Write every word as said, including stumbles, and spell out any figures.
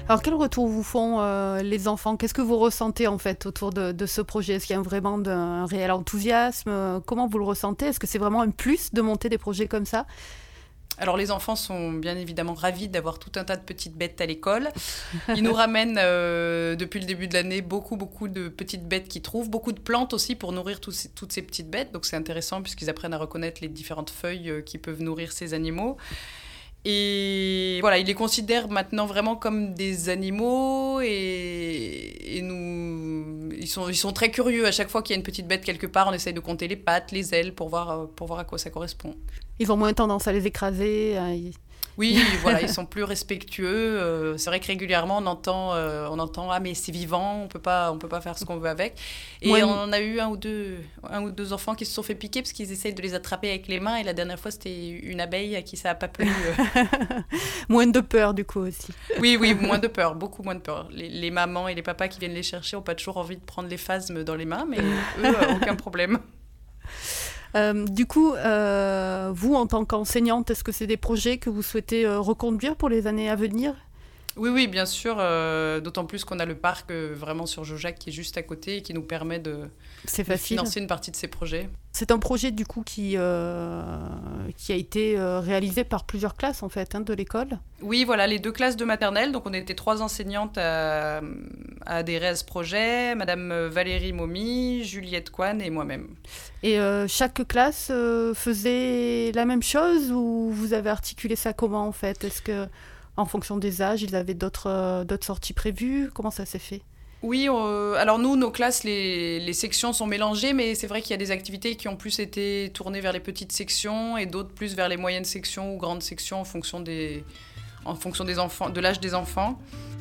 Alors, quel retour vous font euh, les enfants? Qu'est-ce que vous ressentez en fait autour de, de ce projet? Est-ce qu'il y a vraiment de- un réel enthousiasme? Comment vous le ressentez? Est-ce que c'est vraiment un plus de monter des projets comme ça? Alors les enfants sont bien évidemment ravis d'avoir tout un tas de petites bêtes à l'école. Ils nous ramènent euh, depuis le début de l'année beaucoup beaucoup de petites bêtes qu'ils trouvent, beaucoup de plantes aussi pour nourrir tous ces- toutes ces petites bêtes. Donc c'est intéressant puisqu'ils apprennent à reconnaître les différentes feuilles euh, qui peuvent nourrir ces animaux. Et voilà, ils les considèrent maintenant vraiment comme des animaux et, et nous, ils sont, ils sont très curieux. À chaque fois qu'il y a une petite bête quelque part, on essaye de compter les pattes, les ailes pour voir, euh, pour voir à quoi ça correspond. Ils ont moins tendance à les écraser. euh, ils- Oui, voilà, ils sont plus respectueux. Euh, c'est vrai que régulièrement, on entend, euh, on entend ah mais c'est vivant, on peut pas, on peut pas faire ce qu'on veut avec. Et Ouais. on a eu un ou deux, un ou deux enfants qui se sont fait piquer parce qu'ils essayent de les attraper avec les mains. Et la dernière fois, c'était une abeille à qui ça a pas plu. euh. Moins de peur du coup aussi. Oui, oui, moins de peur, beaucoup moins de peur. Les, les mamans et les papas qui viennent les chercher ont pas toujours envie de prendre les phasmes dans les mains, mais eux, euh, aucun problème. Euh, du coup, euh, vous en tant qu'enseignante, est-ce que c'est des projets que vous souhaitez euh, reconduire pour les années à venir? Oui, oui, bien sûr, euh, d'autant plus qu'on a le parc euh, vraiment sur Jaujac qui est juste à côté et qui nous permet de, C'est de facile. financer une partie de ces projets. C'est un projet du coup qui, euh, qui a été euh, réalisé par plusieurs classes en fait hein, de l'école. Oui, voilà, les deux classes de maternelle. Donc, on était trois enseignantes à, à adhérer à ce projet. Madame Valérie Momy, Juliette Coine et moi-même. Et euh, chaque classe euh, faisait la même chose ou vous avez articulé ça comment en fait? Est-ce que en fonction des âges, ils avaient d'autres euh, d'autres sorties prévues? Comment ça s'est fait? Oui, euh, alors nous, nos classes, les, les sections sont mélangées, mais c'est vrai qu'il y a des activités qui ont plus été tournées vers les petites sections et d'autres plus vers les moyennes sections ou grandes sections en fonction des, en fonction des enfants, de l'âge des enfants.